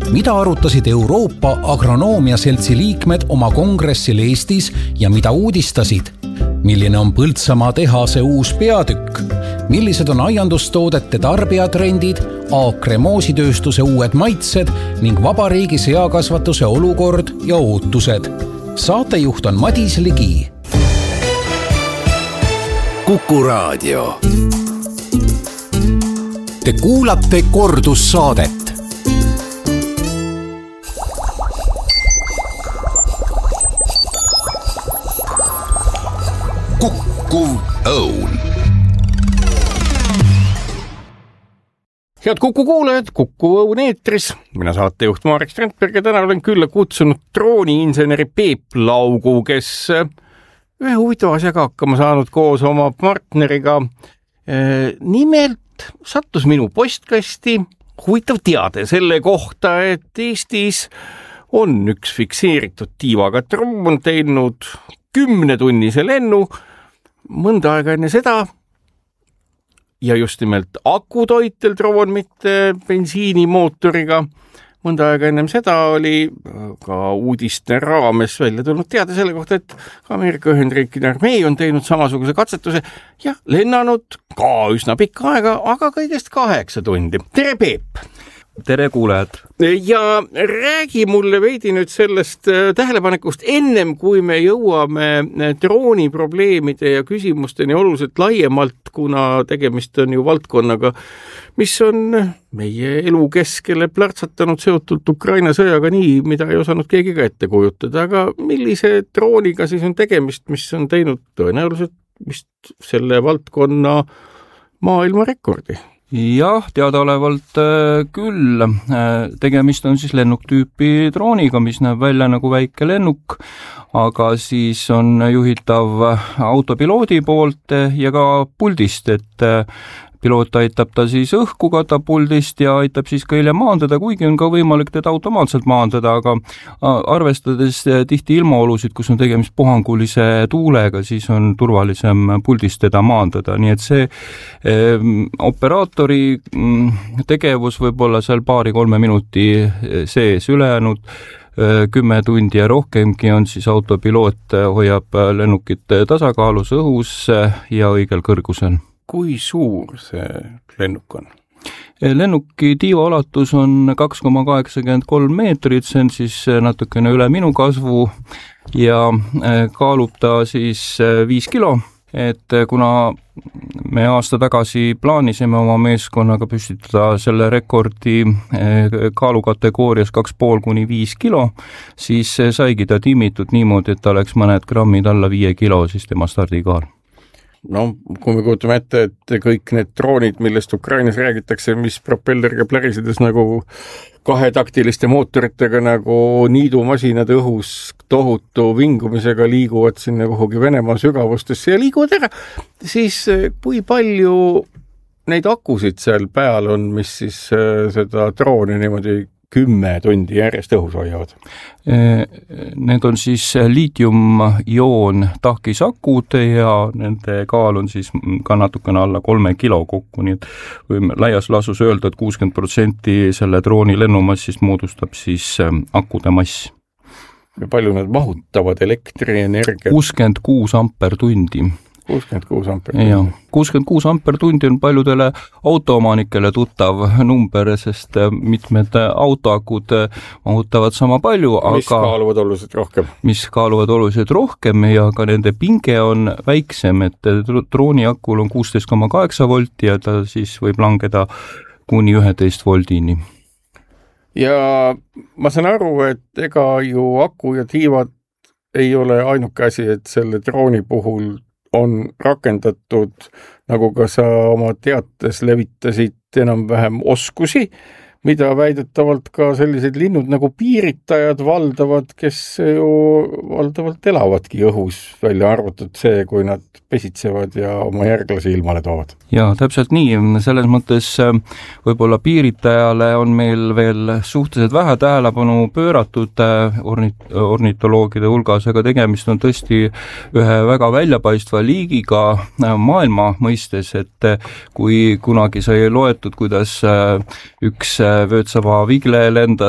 mida arutasid Euroopa Agronoomia Seltsi liikmed oma kongressil Eestis ja mida uudistasid? Milline on Põltsamaa tehase uus peatükk? Millised on aiandustoodete tarbijatrendid, Aakre moositööstuse uued maitsed ning vabariigi seakasvatuse olukord ja ootused? Saatejuht on Madis Ligi. Kuku Raadio. Te kuulate kordussaadet. Kuku Õun. Head Kuku kuulajad, Kuku Õun eetris. Mina saatejuht Marek Strandberg ja täna olen külla kutsunud drooniinseneri Peep Laugu, kes ühe huvitava asjaga hakkama saanud koos oma partneriga. Nimelt sattus minu postkasti huvitav teade selle kohta, et Eestis on üks fikseeritud tiivaga droon teinud 10-tunnise lennu mõnda aega enne seda ja just nimelt akutoitel droon, mitte bensiinimootoriga. Mõnda aega ennem seda oli ka uudiste raames välja tulnud teada selle kohta, et Ameerika Ühendriikide armee on teinud samasuguse katsetuse ja lennanud ka üsna pikka aega, aga kõigest 8 tundi. Tere, Peep! Tere kuulajad! Ja räägi mulle veidi nüüd sellest tähelepanekust ennem, kui me jõuame drooni probleemide ja küsimusteni oluliselt laiemalt, kuna tegemist on ju valdkonnaga, mis on meie elu keskele plärtsatanud seotult Ukraina sõjaga nii, mida ei osanud keegi ka ette kujutada. Aga millise drooniga siis on tegemist, mis on teinud tõenäoliselt vist selle valdkonna maailmarekordi? Jah, teadaolevalt küll. Tegemist on siis lennuktüüpi drooniga, mis näeb välja nagu väike lennuk, aga siis on juhitav autopiloodi poolt ja ka puldist, et piloot aitab ta siis õhku katapuldist ja aitab siis ka hiljem maandada, kuigi on ka võimalik teda automaatselt maandada, aga arvestades tihti ilmaolusid, kus on tegemist puhangulise tuulega, siis on turvalisem puldist teda maandada. Nii et see operaatori tegevus võib olla seal 2-3 minuti sees, ülejäänud 10 tundi ja rohkemgi on siis autopiloot hoiab lennukit tasakaalus õhus ja õigel kõrgusel. Kui suur see lennuk on? Lennuki tiiva ulatus on 2,83 meetrit, see on siis natukene üle minu kasvu ja kaalub ta siis 5 kilo. Et kuna me aasta tagasi plaanisime oma meeskonnaga püstitada selle rekordi kaalukategoorias 2,5–5 kilo, siis saigi ta timmitud niimoodi, et ta oleks mõned grammid alla 5 kilo siis tema stardikaal. No, kui me kujutame ette, et kõik need droonid, millest Ukrainas räägitakse, mis propelleriga plärisedes nagu 2-taktiliste mootoritega nagu niidumasinad õhus tohutu vingumisega liiguvad sinna kuhugi Venemaa sügavustesse ja liiguvad ära, siis kui palju neid akusid seal peal on, mis siis seda drooni niimoodi 10 tundi järjest õhus hoiavad? Need on siis liitium-ioon tahkisakud ja nende kaal on siis ka natukene alla 3 kilo kokku, nii et võime laias lasus öelda, et 60% selle drooni lennumassist moodustab siis akude mass. Ja palju nad mahutavad elektrienergiat? 66 ampertundi. 66 ampertundi. 66 ampertundi on paljudele autoomanikele tuttav number, sest mitmed autoakud mahutavad sama palju, mis kaaluvad oluliselt rohkem ja ka nende pinge on väiksem, et drooniakul on 16,8 volti ja ta siis võib langeda kuni 11 voldini. Ja ma saan aru, et ega ju aku ja tiivad ei ole ainuke asi, et selle drooni puhul on rakendatud, nagu ka sa oma teates levitasid enam-vähem oskusi, mida väidetavalt ka sellised linnud nagu piiritajad valdavad, kes ju valdavalt elavadki õhus, välja arvatud see, kui nad pesitsevad ja oma järglasi ilmale toovad. Ja täpselt nii, selles mõttes võib-olla piiritajale on meil veel suhteliselt vähe tähelepanu pööratud ornitoloogide hulgas, aga tegemist on tõesti ühe väga väljapaistva liigiga maailma mõistes, et kui kunagi sai loetud, kuidas üks vöötsaba vigle lendas